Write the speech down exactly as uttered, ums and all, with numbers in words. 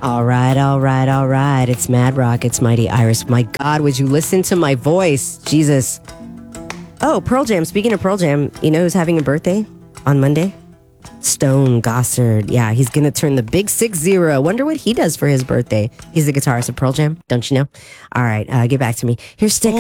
All right, all right, all right. It's Mad Rock. It's Mighty Iris. My God, would you listen to my voice? Jesus. Oh, Pearl Jam. Speaking of Pearl Jam, you know who's having a birthday on Monday? Stone Gossard. Yeah, he's going to turn the big six zero. Wonder what he does for his birthday. He's the guitarist of Pearl Jam. Don't you know? All right, uh, get back to me. Here's Styx.